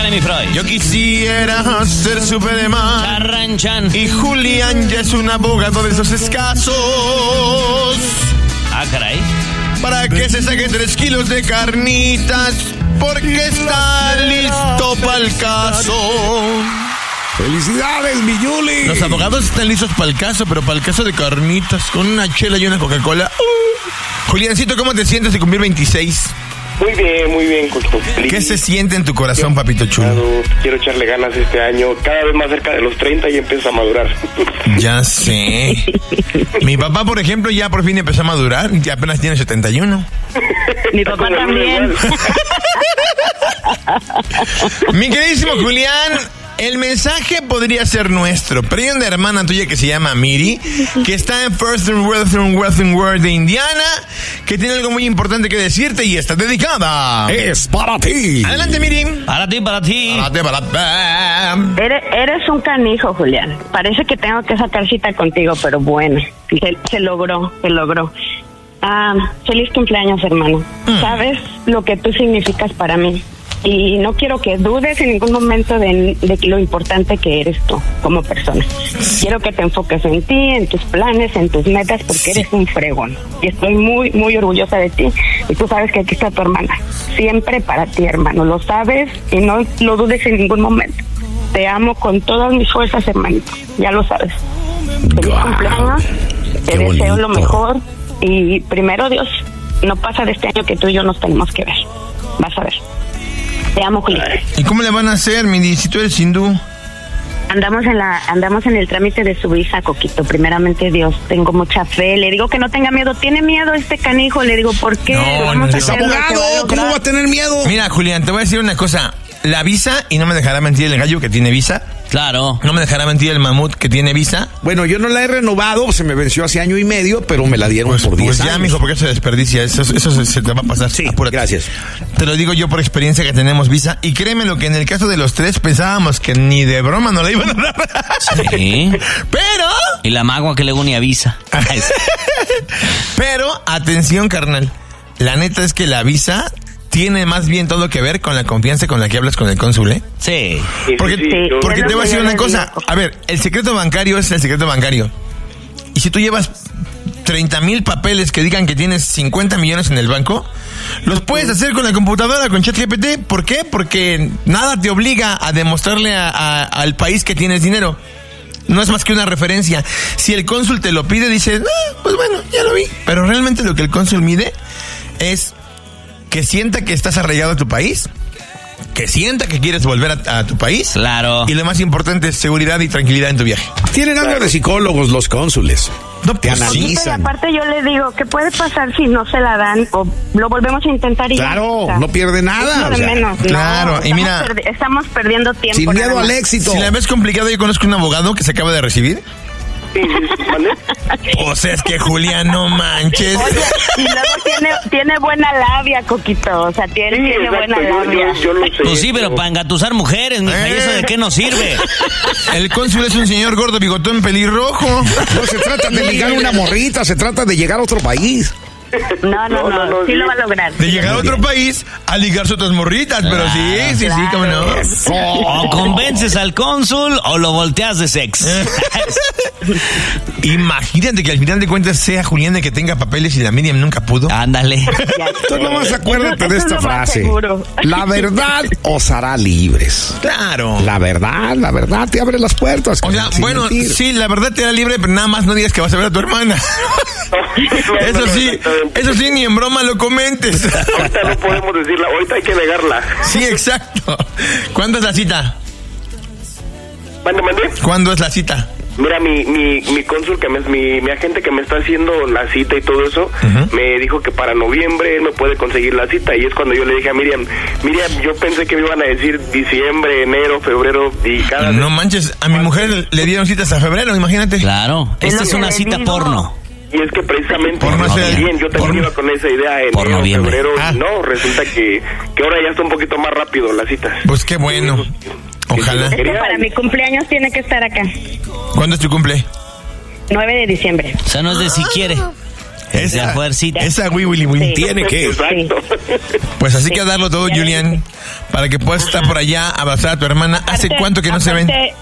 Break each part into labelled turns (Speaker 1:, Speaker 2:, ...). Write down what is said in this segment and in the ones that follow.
Speaker 1: Échale, mi Freud.
Speaker 2: Yo quisiera ser Superman.
Speaker 1: Charranchan.
Speaker 2: Y Julián ya es un abogado de esos escasos.
Speaker 1: Ah, caray.
Speaker 2: Para que se saque 3 kilos de carnitas, porque está listo para el caso.
Speaker 3: ¡Felicidades, mi Yuli!
Speaker 2: Los abogados están listos para el caso, pero para el caso de carnitas, con una chela y una Coca-Cola. Juliancito, ¿cómo te sientes de cumplir 26?
Speaker 4: Muy bien, Coquito.
Speaker 2: ¿Qué se siente en tu corazón, papito chulo?
Speaker 4: Quiero echarle ganas este año, cada vez más cerca de los 30 y empiezo a madurar.
Speaker 2: Ya sé. Mi papá, por ejemplo, ya por fin empezó a madurar, ya apenas tiene 71.
Speaker 5: Mi papá también.
Speaker 2: Mi queridísimo Julián, el mensaje podría ser nuestro, pero hay una hermana tuya que se llama Miri, que está en First and Western World de Indiana, que tiene algo muy importante que decirte y está dedicada.
Speaker 3: Es para ti.
Speaker 2: Adelante, Miri.
Speaker 1: Para ti.
Speaker 2: Para ti.
Speaker 5: Eres un canijo, Julián. Parece que tengo que sacar cita contigo, pero bueno, se logró. Feliz cumpleaños, hermano. Sabes lo que tú significas para mí. Y no quiero que dudes en ningún momento de lo importante que eres tú como persona. Quiero que te enfoques en ti, en tus planes, en tus metas, porque eres un fregón. Y estoy muy, muy orgullosa de ti. Y tú sabes que aquí está tu hermana. Siempre para ti, hermano. Lo sabes y no lo dudes en ningún momento. Te amo con todas mis fuerzas, hermanito. Ya lo sabes. Feliz cumpleaños. Te deseo lo mejor. Y primero, Dios, no pasa de este año que tú y yo nos tenemos que ver. Vas a ver. Te amo, Julián.
Speaker 2: ¿Y cómo le van a hacer, Miri, si tú eres hindú?
Speaker 5: Andamos en el trámite de su visa, Coquito. Primeramente, Dios, tengo mucha fe. Le digo que no tenga miedo. ¿Tiene miedo este canijo? Le digo, ¿por qué?
Speaker 2: No,
Speaker 3: Es abogado, ¿cómo va a tener miedo?
Speaker 2: Mira, Julián, te voy a decir una cosa. La visa, y no me dejará mentir el gallo que tiene visa.
Speaker 1: Claro.
Speaker 2: No me dejará mentir el mamut que tiene visa.
Speaker 3: Bueno, yo no la he renovado, se me venció hace 1.5 años, pero me la dieron por 10
Speaker 2: Pues
Speaker 3: años.
Speaker 2: ya, mijo, porque se desperdicia. Eso se te va a pasar.
Speaker 3: Sí,
Speaker 2: apúrate.
Speaker 3: gracias.
Speaker 2: Te lo digo yo por experiencia que tenemos visa. Y créeme lo que en el caso de los 3 pensábamos que ni de broma nos la iban a dar.
Speaker 1: Sí.
Speaker 2: Pero...
Speaker 1: Y la magua que luego ni avisa.
Speaker 2: Pero, atención, carnal. La neta es que la visa tiene más bien todo que ver con la confianza con la que hablas con el cónsul, ¿eh?
Speaker 1: Sí.
Speaker 2: Porque
Speaker 5: Sí,
Speaker 2: te voy a decir una cosa.
Speaker 5: digo.
Speaker 2: A ver, el secreto bancario es el secreto bancario. Y si tú llevas 30,000 papeles que digan que tienes 50 millones en el banco, los puedes hacer con la computadora, con ChatGPT. ¿Por qué? Porque nada te obliga a demostrarle al país que tienes dinero. No es más que una referencia. Si el cónsul te lo pide, dices, pues bueno, ya lo vi. Pero realmente lo que el cónsul mide es que sienta que estás arraigado a tu país, que sienta que quieres volver a tu país.
Speaker 1: Claro.
Speaker 2: Y lo más importante es seguridad y tranquilidad en tu viaje.
Speaker 3: Tienen algo de psicólogos los cónsules.
Speaker 2: No,
Speaker 3: Te
Speaker 2: pues sí.
Speaker 5: Y
Speaker 3: analizan.
Speaker 5: aparte yo le digo, ¿qué puede pasar si no se la dan o lo volvemos a intentar y
Speaker 3: Claro,
Speaker 5: ya? O sea,
Speaker 3: no pierde
Speaker 5: es
Speaker 3: nada.
Speaker 5: lo
Speaker 3: O
Speaker 5: de
Speaker 3: sea,
Speaker 5: menos.
Speaker 2: claro,
Speaker 5: No,
Speaker 2: y mira,
Speaker 5: estamos perdiendo tiempo.
Speaker 3: sin miedo
Speaker 5: nada
Speaker 3: al
Speaker 5: más.
Speaker 3: éxito.
Speaker 2: Si la ves complicado, yo conozco un abogado que se acaba de recibir.
Speaker 4: Sí, ¿vale?
Speaker 2: O sea, es que Julián, no manches.
Speaker 5: Oye, y luego tiene buena labia, Coquito. O sea, tiene
Speaker 4: exacto,
Speaker 5: buena labia.
Speaker 4: yo lo sé.
Speaker 1: Pues sí, pero para engatusar mujeres, mija, ¿y eso de qué nos sirve?
Speaker 2: El cónsul es un señor gordo, bigotón, pelirrojo.
Speaker 3: No se trata de ligar una morrita, se trata de llegar a otro país.
Speaker 5: No, sí lo va a lograr.
Speaker 2: De llegar a otro país a ligarse otras morritas, pero sí, cómo no.
Speaker 1: O convences al cónsul o lo volteas de sex.
Speaker 2: Imagínate que al final de cuentas sea Julián de que tenga papeles y la Miriam nunca pudo.
Speaker 1: Ándale.
Speaker 3: Tú nomás acuérdate de
Speaker 5: Eso es
Speaker 3: esta
Speaker 5: lo más
Speaker 3: frase.
Speaker 5: seguro.
Speaker 3: La verdad os hará libres.
Speaker 2: Claro.
Speaker 3: La verdad te abre las puertas.
Speaker 2: O sea,
Speaker 3: sin
Speaker 2: bueno,
Speaker 3: mentir.
Speaker 2: sí, la verdad te da libre, pero nada más no digas que vas a ver a tu hermana. Eso sí, ni en broma lo comentes.
Speaker 4: Ahorita no podemos decirla, ahorita hay que negarla.
Speaker 2: Sí, exacto. ¿Cuándo es la cita?
Speaker 4: Mande.
Speaker 2: ¿Cuándo es la cita?
Speaker 4: Mira, mi cónsul, mi agente que me está haciendo la cita y todo eso, me dijo que para noviembre él me puede conseguir la cita. Y es cuando yo le dije a Miriam, yo pensé que me iban a decir diciembre, enero, febrero y cada...
Speaker 2: No manches, a mi mujer le dieron citas a febrero, imagínate.
Speaker 1: Claro,
Speaker 5: Es
Speaker 1: esta
Speaker 5: lo
Speaker 1: es
Speaker 5: que
Speaker 1: una
Speaker 5: le
Speaker 1: cita
Speaker 5: digo.
Speaker 1: porno.
Speaker 4: Y es que precisamente
Speaker 2: Por no ser-
Speaker 4: yo también iba con esa idea
Speaker 1: Por
Speaker 4: enero,
Speaker 1: noviembre.
Speaker 4: febrero,
Speaker 2: Ah.
Speaker 4: y no, resulta que ahora ya está un poquito más rápido las citas.
Speaker 2: Pues qué bueno. Ojalá.
Speaker 5: Es que para mi cumpleaños tiene que estar acá.
Speaker 2: ¿Cuándo es tu cumple?
Speaker 5: 9 de diciembre.
Speaker 1: O sea, no es de si quiere. Esa fuercita.
Speaker 2: Esa Willy
Speaker 5: Sí.
Speaker 3: Tiene que.
Speaker 4: Exacto.
Speaker 2: Pues así que a darlo todo,
Speaker 5: Ya
Speaker 2: Julián, para que puedas estar por allá, abrazar a tu hermana. ¿Hace
Speaker 5: Aparte-
Speaker 2: cuánto que no se ven?
Speaker 5: aparte,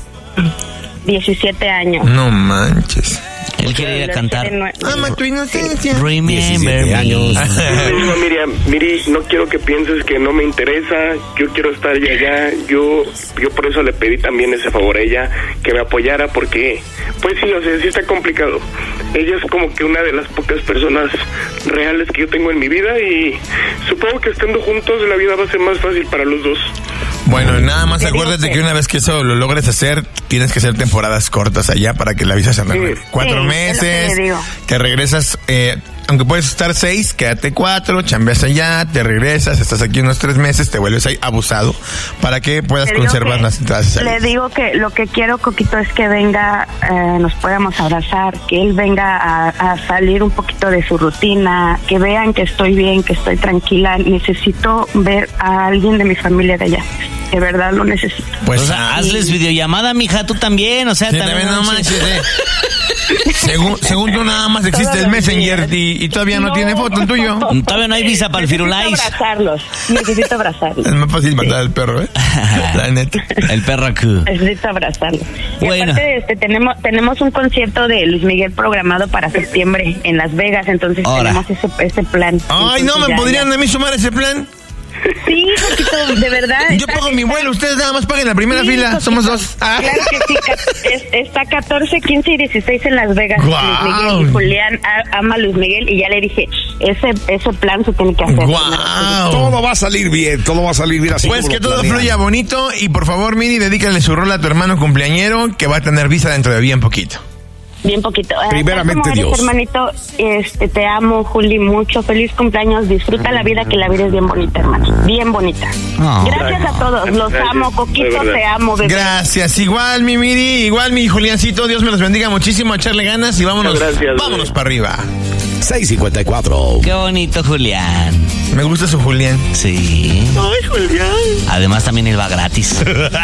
Speaker 5: 17 años.
Speaker 2: No manches.
Speaker 1: Él quiere ir a cantar.
Speaker 2: Ama tu inocencia.
Speaker 3: 17 años.
Speaker 4: Yo le digo, Miriam, Miri, no quiero que pienses que no me interesa, yo quiero estar ya allá, yo por eso le pedí también ese favor a ella, que me apoyara, porque, pues sí, o sea, sí está complicado. Ella es como que una de las pocas personas reales que yo tengo en mi vida y supongo que estando juntos la vida va a ser más fácil para los dos.
Speaker 2: Bueno, nada más
Speaker 5: Te digo
Speaker 2: acuérdate
Speaker 5: que-
Speaker 2: que una vez que eso lo logres hacer, tienes que hacer temporadas cortas allá para que la visa se renueve.
Speaker 4: Sí.
Speaker 2: 4
Speaker 5: Sí, es lo que
Speaker 2: meses,
Speaker 5: le digo.
Speaker 2: te regresas, aunque puedes estar 6, quédate 4, chambeas allá, te regresas, estás aquí unos 3 meses, te vuelves ahí abusado para que puedas
Speaker 5: Le digo
Speaker 2: conservar
Speaker 5: que-
Speaker 2: las entradas y
Speaker 5: Le
Speaker 2: salidas.
Speaker 5: digo que lo que quiero, Coquito, es que venga, nos podamos abrazar, que él venga a salir un poquito de su rutina, que vean que estoy bien, que estoy tranquila. Necesito ver a alguien de mi familia de allá. De verdad lo necesito.
Speaker 2: Pues
Speaker 1: O sea, hazles videollamada, mija, tú también. O sea,
Speaker 2: sí,
Speaker 1: también
Speaker 2: no manches, según tú nada más existe
Speaker 5: Todos
Speaker 2: el
Speaker 5: los
Speaker 2: Messenger
Speaker 5: días.
Speaker 2: y todavía no tiene foto el tuyo.
Speaker 1: Todavía no hay visa para el Firulais.
Speaker 5: Necesito abrazarlos.
Speaker 2: Es más fácil matar al perro, la neta.
Speaker 1: El perro aquí.
Speaker 5: Necesito abrazarlos. Y
Speaker 1: Bueno.
Speaker 5: aparte, tenemos un concierto de Luis Miguel programado para septiembre en Las Vegas, entonces
Speaker 1: Ahora.
Speaker 5: tenemos ese plan.
Speaker 2: Ay, no,
Speaker 5: Entonces
Speaker 2: ¿me
Speaker 5: ya-
Speaker 2: podrían a mí sumar ese plan?
Speaker 5: Sí, Coquito, de verdad.
Speaker 2: Yo pago mi vuelo, ustedes nada más paguen la primera
Speaker 5: Sí,
Speaker 2: fila,
Speaker 5: Coquito.
Speaker 2: somos 2. Ah.
Speaker 5: Claro que sí, está 14, 15 y 16 en Las Vegas.
Speaker 2: Guau.
Speaker 5: Luis Miguel y Julián ama a Luis Miguel y ya le dije, ese plan se tiene que hacer.
Speaker 2: Guau.
Speaker 3: Todo va a salir bien, todo va a salir bien así.
Speaker 2: Pues
Speaker 3: como
Speaker 2: que
Speaker 3: lo
Speaker 2: todo
Speaker 3: planean.
Speaker 2: fluya bonito y por favor, Miri, dedícale su rol a tu hermano cumpleañero que va a tener visa dentro de bien poquito.
Speaker 5: Bien poquito.
Speaker 3: Primeramente,
Speaker 5: Tal como eres,
Speaker 3: Dios.
Speaker 5: hermanito, te amo, Juli, mucho. Feliz cumpleaños. Disfruta la vida, que la vida es bien bonita, hermano. Bien bonita.
Speaker 1: Oh.
Speaker 5: Gracias a todos. Los
Speaker 4: Gracias,
Speaker 5: amo,
Speaker 4: de
Speaker 5: Coquito,
Speaker 4: verdad.
Speaker 5: te amo, bebé.
Speaker 2: Gracias, igual mi Miri, igual mi Juliancito, Dios me los bendiga muchísimo, a echarle ganas y vámonos,
Speaker 4: Muchas gracias,
Speaker 2: vámonos
Speaker 4: güey.
Speaker 2: para arriba.
Speaker 3: 6:54.
Speaker 1: Qué bonito, Julián.
Speaker 2: Me gusta su Julián.
Speaker 1: Sí.
Speaker 2: Ay, Julián.
Speaker 1: Además también él va gratis.